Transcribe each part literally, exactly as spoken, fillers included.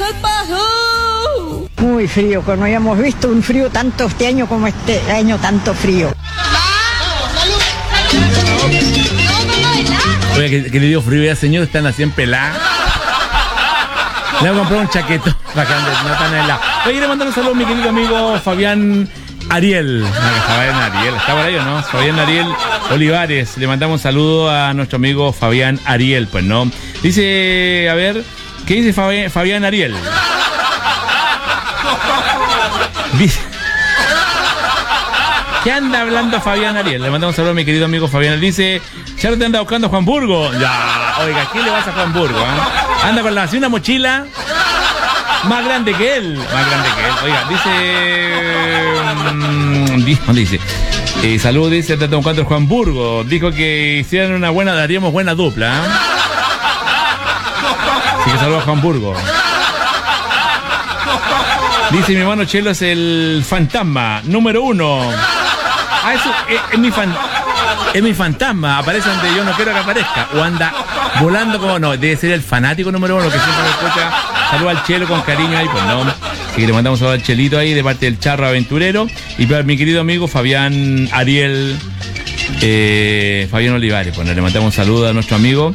soy Pajú. Muy frío, que no habíamos visto un frío tanto este año como este año, tanto frío. Oye, que, que le dio frío ya, señor, están así en pelada. Le voy a comprar un chaqueto para que ande, no tan helado. Oye, le mando un saludo a mi querido amigo Fabián Ariel. Fabián Ariel, ¿está por ahí o no? Fabián Ariel Olivares. Le mandamos un saludo a nuestro amigo Fabián Ariel, pues no. Dice, a ver, ¿qué dice Fabián, Fabián Ariel? Dice, ¿qué anda hablando Fabián Ariel? Le mandamos un saludo a mi querido amigo Fabián. Dice, ¿ya te anda buscando Juan Burgo? Ya, oiga, ¿qué le vas a Juan Burgo? ¿Eh? Anda con la, así una mochila más grande que él. Más grande que él. Oiga, dice... ¿Dónde dice? Eh, salud, dice, te anda buscando Juan Burgo. Dijo que hicieran una buena, daríamos buena dupla. ¿Eh? Así que saludos a Juan Burgo. Dice, mi hermano Chelo es el fantasma número uno. Ah, eso es, es mi fan, es mi fantasma. Aparece donde yo no quiero que aparezca. O anda volando como no. Debe ser el fanático número uno que siempre me escucha. Saluda al Chelo con cariño ahí, pues no. Así que le mandamos saludos al Chelito ahí de parte del Charro Aventurero. Y para mi querido amigo Fabián Ariel, eh, Fabián Olivares. Pues le mandamos un saludo a nuestro amigo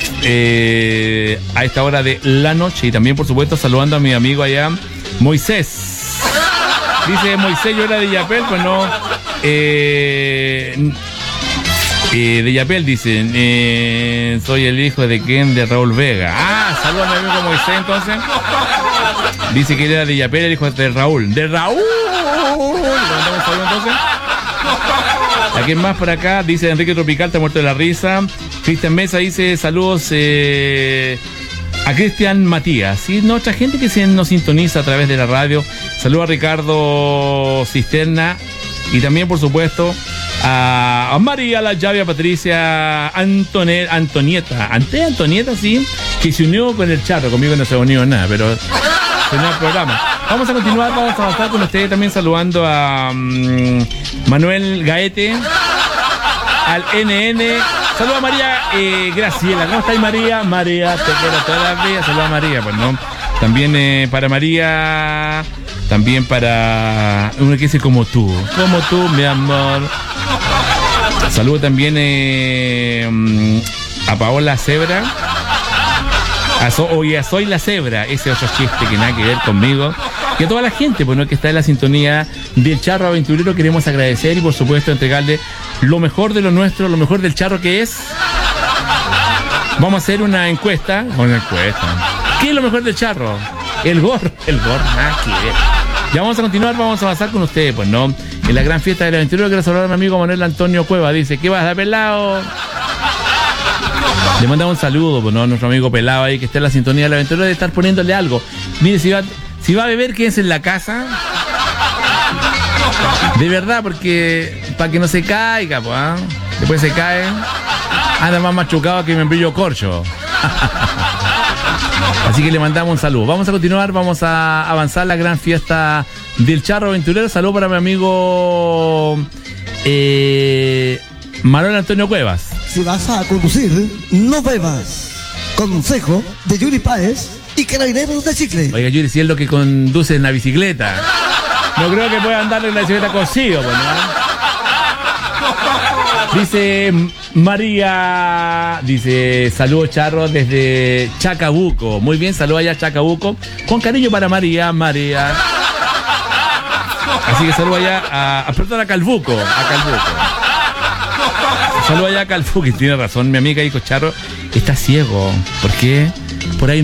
eh, a esta hora de la noche. Y también, por supuesto, saludando a mi amigo allá, Moisés. Dice Moisés, yo era de Yapel, pues no. Eh, eh, de Yapel dicen, eh, soy el hijo de Ken de Raúl Vega. Ah, saludos a mi amigo Moisés entonces. Dice que era de Yapel, el hijo de Raúl. ¡De Raúl! Le mandamos un saludo entonces. ¿A quién más por acá? Dice Enrique Tropical, está muerto de la risa. Cristian Mesa dice, saludos eh, a Cristian Matías. Y ¿sí? Otra gente que se nos sintoniza a través de la radio. Saludos a Ricardo Cisterna. Y también, por supuesto, a, a María, la llave, a Patricia Antonet, Antonieta, ante Antonieta, sí, que se unió con el Charro. Conmigo no se unió nada, pero se unió al programa. Vamos a continuar, vamos a avanzar con ustedes también saludando a um, Manuel Gaete, al N N. Saludos a María eh, Graciela. ¿Cómo estáis, María? María, te quiero todas las días. Saludos a María, pues no. También eh, para María... También para uno que dice como tú, como tú, mi amor. Saludo también eh, a Paola Zebra. A so, oye, soy la Zebra, ese otro chiste que nada que ver conmigo. Y a toda la gente, pues, ¿no? Que está en la sintonía del Charro Aventurero. Queremos agradecer y por supuesto entregarle lo mejor de lo nuestro, lo mejor del Charro, que es. Vamos a hacer una encuesta. Una encuesta. ¿Qué es lo mejor del Charro? El gorro, el gorro, nada que ver. Ya vamos a continuar, vamos a avanzar con ustedes, pues no. En la gran fiesta del aventurero quiero saludar a mi amigo Manuel Antonio Cueva. Dice, ¿qué vas a dar, pelado? Le mandamos un saludo, pues no, a nuestro amigo pelado ahí que está en la sintonía del aventurero de estar poniéndole algo. Mire, si va, si va a beber, quédense en la casa. De verdad, porque para que no se caiga, pues, ¿eh? Después se cae. Anda más machucado que me membrillo corcho. Así que le mandamos un saludo. Vamos a continuar, vamos a avanzar la gran fiesta del Charro Aventurero. Saludo para mi amigo eh, Manuel Antonio Cuevas. Si vas a conducir, no bebas. Consejo de Yuri Páez y Carabineros de Chicle. Oiga, Yuri, si es lo que conduce en la bicicleta. No creo que pueda andar en la bicicleta cosido, pues, ¿no? Dice María, dice, saludos Charro desde Chacabuco. Muy bien, saludos allá a Chacabuco. Con cariño para María, María. Así que saludos allá a, a, perdón, a Calbuco, a Calbuco. Saludos allá a Calbuco, y tiene razón, mi amiga dijo, Charro está ciego. ¿Por qué? Por ahí